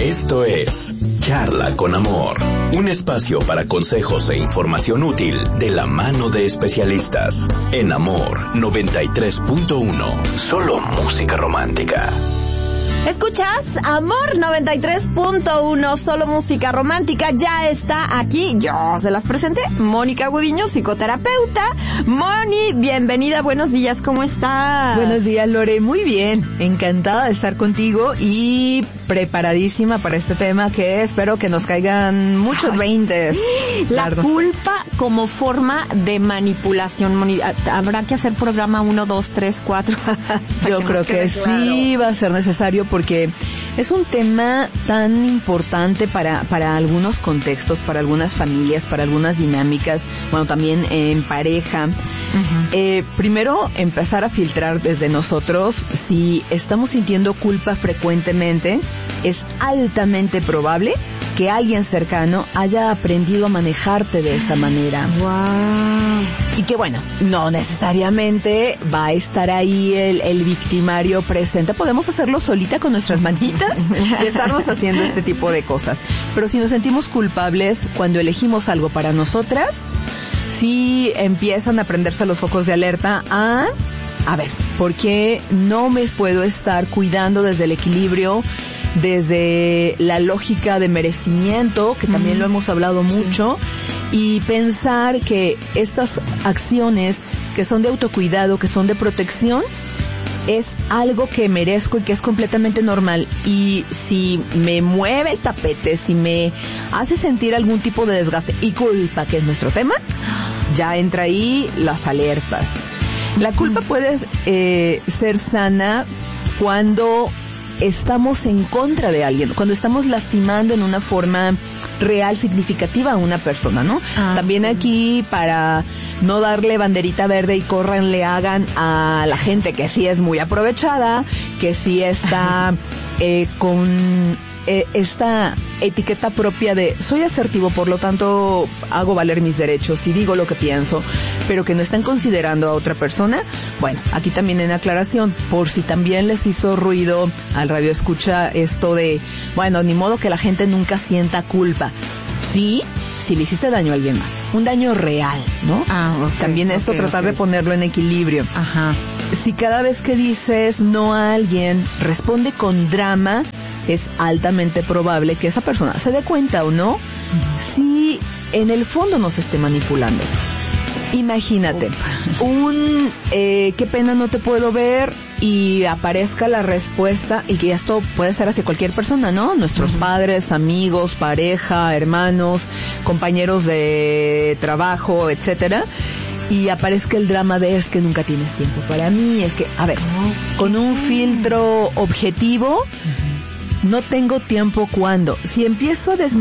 Esto es Charla con Amor, un espacio para consejos e información útil de la mano de especialistas. En Amor 93.1, solo música romántica. Escuchas Amor 93.1, solo música romántica. Ya está aquí, yo se las presenté, Mónica Gudiño, psicoterapeuta. Moni, bienvenida, buenos días, ¿cómo estás? Buenos días, Lore, muy bien, encantada de estar contigo y preparadísima para este tema que espero que nos caigan muchos veintes. La culpa como forma de manipulación, Moni. Habrá que hacer programa 1, 2, 3, 4. Yo creo que sí va a ser necesario porque es un tema tan importante para algunos contextos, para algunas familias, para algunas dinámicas, bueno, también en pareja. Uh-huh. Primero, empezar a filtrar desde nosotros. Si estamos sintiendo culpa frecuentemente, es altamente probable que alguien cercano haya aprendido a manejarte de esa manera. Wow. Y que bueno, no necesariamente va a estar ahí el victimario presente. Podemos hacerlo solita con nuestras manitas y estarnos haciendo este tipo de cosas. Pero si nos sentimos culpables cuando elegimos algo para nosotras, sí empiezan a prenderse los focos de alerta a ver, ¿por qué no me puedo estar cuidando desde el equilibrio, desde la lógica de merecimiento, que también lo hemos hablado mucho, y pensar que estas acciones que son de autocuidado, que son de protección, es algo que merezco y que es completamente normal? Y si me mueve el tapete, si me hace sentir algún tipo de desgaste y culpa, que es nuestro tema, ya entra ahí las alertas. La culpa puede ser sana cuando estamos en contra de alguien, cuando estamos lastimando en una forma real, significativa a una persona, ¿no? También aquí, para no darle banderita verde y corran, le hagan a la gente que sí es muy aprovechada, que sí está con esta etiqueta propia de soy asertivo, por lo tanto hago valer mis derechos y digo lo que pienso, pero que no están considerando a otra persona. Bueno, aquí también en aclaración, por si también les hizo ruido al radio escucha esto de, bueno, ni modo que la gente nunca sienta culpa. Sí, si le hiciste daño a alguien más, un daño real, ¿no? Okay, también esto tratar de ponerlo en equilibrio. Ajá. Si cada vez que dices no a alguien responde con drama, es altamente probable que esa persona se dé cuenta o no si en el fondo nos esté manipulando. Imagínate, qué pena, no te puedo ver, y aparezca la respuesta, y que esto puede ser hacia cualquier persona, ¿no? Nuestros padres, amigos, pareja, hermanos, compañeros de trabajo, etcétera. Y aparezca el drama de es que nunca tienes tiempo para mí, es que, a ver, con un filtro objetivo, no tengo tiempo cuando. Si empiezo a